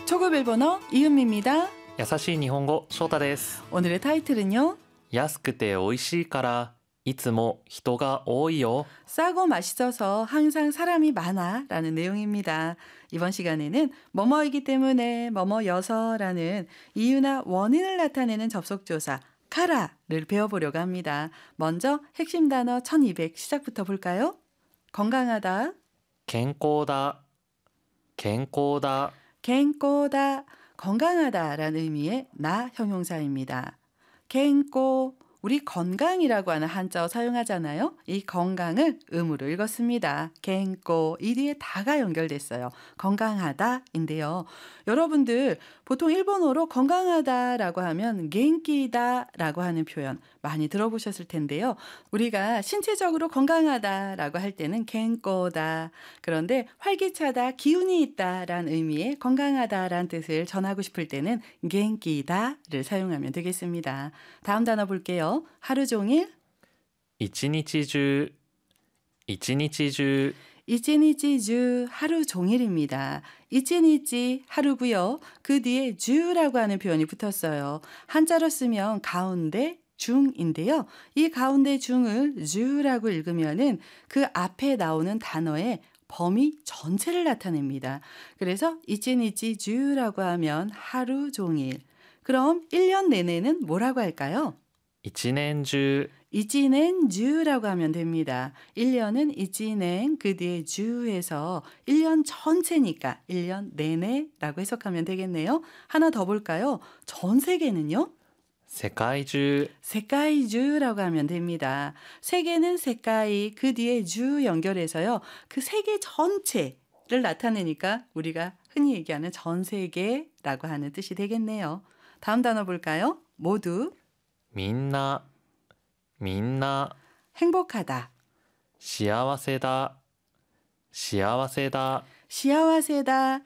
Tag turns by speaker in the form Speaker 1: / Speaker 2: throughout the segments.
Speaker 1: 초급 일본어 이은미입니다.
Speaker 2: 優しい日本語翔太です。
Speaker 1: 오늘의 타이틀은요.
Speaker 2: 安くて美味しいからいつも人が多いよ.
Speaker 1: 싸고 맛있어서 항상 사람이 많아 라는 내용입니다. 이번 시간에는 뭐뭐이기 때문에 뭐뭐여서라는 이유나 원인을 나타내는 접속조사 카라를 배워보려고 합니다. 먼저 핵심 단어 1200 시작부터 볼까요? 건강하다,
Speaker 2: 健康だ健康だ
Speaker 1: 갱꼬다, 건강하다라는 의미의 나 형용사입니다. 갱꼬, 우리 건강이라고 하는 한자어 사용하잖아요. 이 건강을 음으로 읽었습니다. 갱꼬, 이 뒤에 다가 연결됐어요. 건강하다인데요. 여러분들 보통 일본어로 건강하다라고 하면 겐키다라고 하는 표현 많이 들어보셨을 텐데요. 우리가 신체적으로 건강하다라고 할 때는 겐꼬다. 그런데 활기차다, 기운이 있다라는 의미의 건강하다라는 뜻을 전하고 싶을 때는 겐키다를 사용하면 되겠습니다. 다음 단어 볼게요. 하루 종일,
Speaker 2: 一日中一日中
Speaker 1: 이치니치주 하루 종일입니다. 이치니치 하루고요. 그 뒤에 주라고 하는 표현이 붙었어요. 한자로 쓰면 가운데 중인데요. 이 가운데 중을 주라고 읽으면은 그 앞에 나오는 단어의 범위 전체를 나타냅니다. 그래서 이치니치 주라고 하면 하루 종일. 그럼 1년 내내는 뭐라고 할까요?
Speaker 2: 一年中
Speaker 1: 이치넨 주라고 하면 됩니다. 1년은 이치넨 그 뒤에 주에서 1년 전체니까 1년 내내라고 해석하면 되겠네요. 하나 더 볼까요? 전 세계는요?
Speaker 2: 世界中
Speaker 1: 세카이주라고 하면 됩니다. 세계는 세카이 그 뒤에 주 연결해서요. 그 세계 전체를 나타내니까 우리가 흔히 얘기하는 전 세계라고 하는 뜻이 되겠네요. 다음 단어 볼까요? 모두
Speaker 2: みんなみんな
Speaker 1: 행복하다.
Speaker 2: 幸せだ幸せだ
Speaker 1: 시아와세다.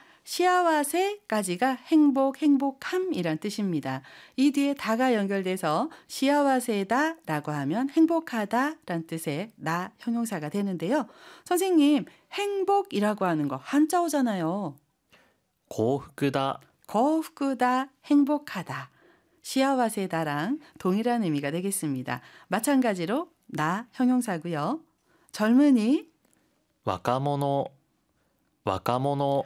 Speaker 1: 시아와세까지가 행복, 행복함이란 뜻입니다. 이 뒤에 다가 연결돼서 시아와세다라고 하면 행복하다란 뜻의 나 형용사가 되는데요. 선생님, 행복이라고 하는 거 한자어잖아요.
Speaker 2: 幸福だ
Speaker 1: 거후다, 행복하다. 시아와세다랑 동일한 의미가 되겠습니다. 마찬가지로 나 형용사고요. 젊은이,
Speaker 2: 若者若者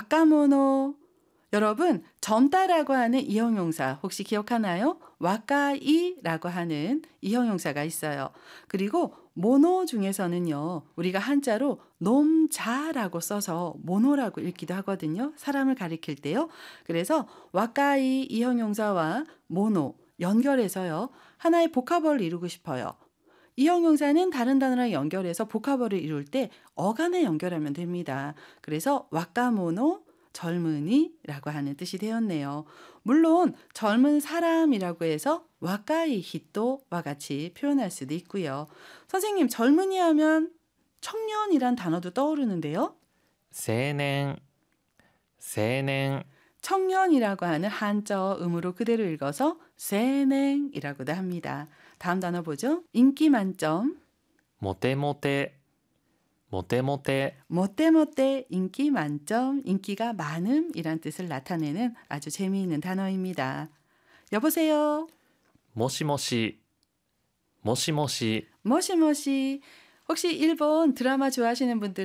Speaker 1: 와카모노. 여러분, 젊다라고 하는 이 형용사 혹시 기억하나요? 와카이라고 하는 이 형용사가 있어요. 그리고 모노 중에서는요. 우리가 한자로 놈자라고 써서 모노라고 읽기도 하거든요. 사람을 가리킬 때요. 그래서 와카이 이 형용사와 모노 연결해서요. 하나의 복합어를 이루고 싶어요. 이 형용사는 다른 단어랑 연결해서 복합어를 이룰 때 어간에 연결하면 됩니다. 그래서 와카모노, 젊은이라고 하는 뜻이 되었네요. 물론 젊은 사람이라고 해서 와카이 히토와 같이 표현할 수도 있고요. 선생님, 젊은이 하면 청년이란 단어도 떠오르는데요.
Speaker 2: 青年青年
Speaker 1: 청년이라고 하는 한자어 음으로 그대로 읽어서 세냉이라고도 합니다. 다음 단어 보죠. 인기 만점,
Speaker 2: モテモテモテモテ
Speaker 1: 모떼모떼 인기 만점, 인기가 많음이란 뜻을 나타내는 아주 재미있는 단어입니다. 여보세요.
Speaker 2: もしもしもしもし
Speaker 1: 모시모시. 혹시 일본 드라마 좋아하시는 분들